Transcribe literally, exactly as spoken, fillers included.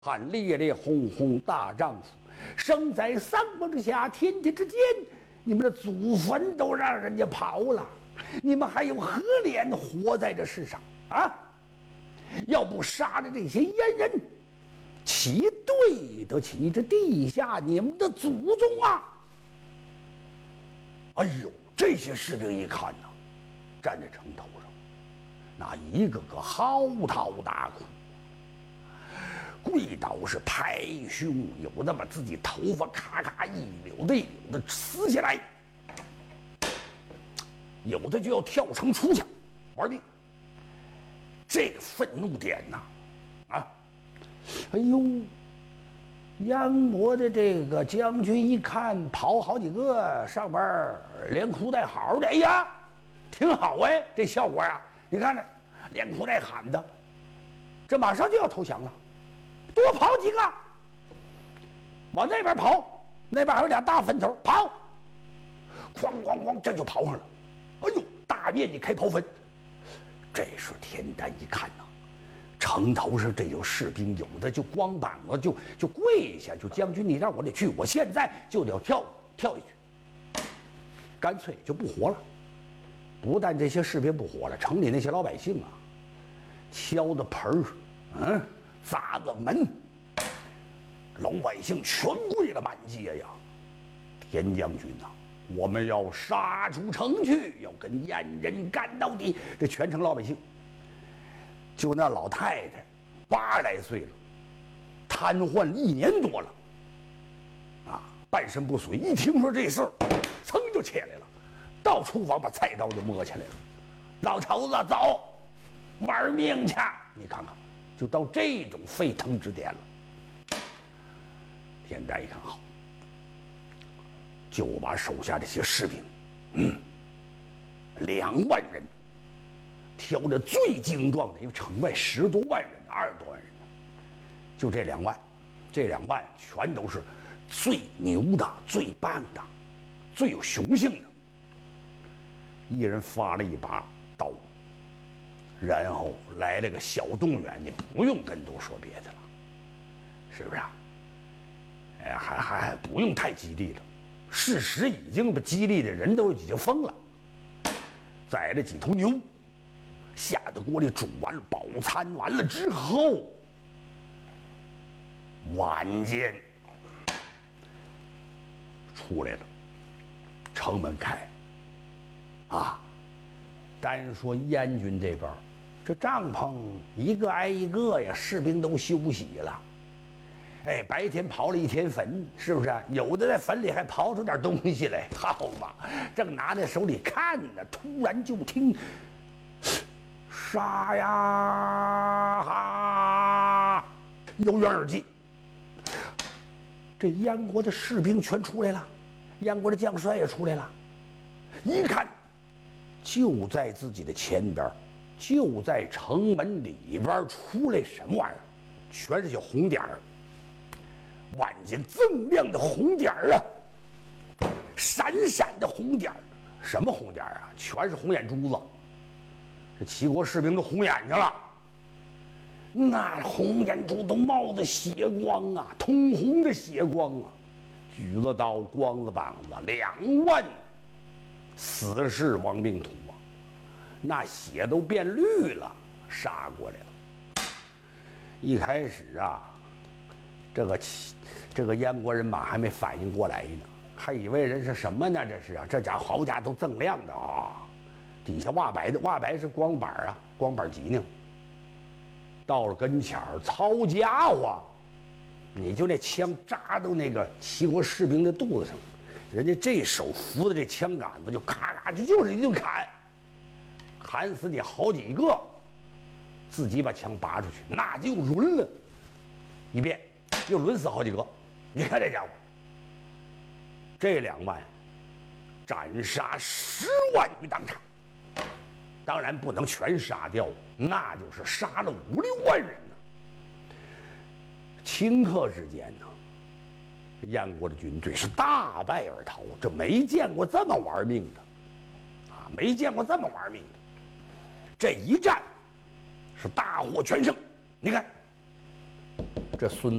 喊烈烈轰轰大丈夫，生在丧门之下，天地之间，你们的祖坟都让人家刨了，你们还有何脸活在这世上啊？要不杀了这些阉人，岂对得起这地下你们的祖宗啊？哎呦，这些士兵一看呐，站在城头上，那一个个嚎啕大哭，跪倒是拍胸，有的把自己头发咔咔一绺的一绺的撕下来，有的就要跳城出去玩命。这个愤怒点呐，啊，哎呦，燕国的这个将军一看跑好几个，上边连哭带嚎的，哎呀，挺好哎，这效果啊，你看着连哭带喊的，这马上就要投降了，多跑几个，往那边跑，那边还有俩大坟头，跑，哐哐哐，这就跑上了，哎呦，大面积开刨坟。这时田丹一看呐，城头上这有士兵，有的就光膀子就就跪下，就将军你让我得去，我现在就得要跳跳下去，干脆就不活了。不但这些士兵不活了，城里那些老百姓啊，敲的盆儿，嗯，砸的门，老百姓全跪了满街呀。田将军呐、啊，我们要杀出城去，要跟燕人干到底。这全城老百姓，就那老太太，八十来岁了，瘫痪一年多了，啊，半身不遂。一听说这事儿，噌就起来了，到厨房把菜刀就摸起来了。老头子，走，玩命去！你看看，就到这种沸腾之点了。田丹一看好。就把手下这些士兵，嗯，两万人，挑着最精壮的，因为城外十多万人，二十多万人呢，就这两万，这两万全都是最牛的、最棒的、最有雄性的。一人发了一把刀，然后来了个小动员，你不用跟多说别的了，是不是啊？哎，还还还不用太激励了。事实已经被激励的人都已经疯了，宰了几头牛，下到锅里煮完了，饱餐完了之后，晚间出来了，城门开，啊，单说燕军这边，这帐篷一个挨一个呀，士兵都休息了。哎，白天刨了一天坟，是不是、啊？有的在坟里还刨出点东西来，好嘛！正拿在手里看呢，突然就听“杀呀哈”，由远而近。这燕国的士兵全出来了，燕国的将帅也出来了。一看，就在自己的前边，就在城门里边出来什么玩意儿？全是些红点儿。晚间锃亮的红点儿啊，闪闪的红点儿，什么红点儿啊？全是红眼珠子。这齐国士兵都红眼睛了，那红眼珠都冒着血光啊，通红的血光啊！举了刀，光了膀子，两万死士亡命徒啊，那血都变绿了，杀过来了。一开始啊，这个齐。这个燕国人马还没反应过来呢，还以为人是什么呢？这是啊，这家伙好家伙都锃亮的啊，底下瓦白的，瓦白是光板啊，光板脊梁。到了跟前儿，操家伙，你就那枪扎到那个齐国士兵的肚子上，人家这手扶着这枪杆子就咔咔就就是一顿砍，砍死你好几个，自己把枪拔出去，那就抡了一遍，又抡死好几个。你看这家伙，这两万斩杀十万于当场，当然不能全杀掉，那就是杀了五六万人呢。顷刻之间呢，燕国的军队是大败而逃，这没见过这么玩命的，啊，没见过这么玩命的。这一战是大获全胜，你看。 这孙子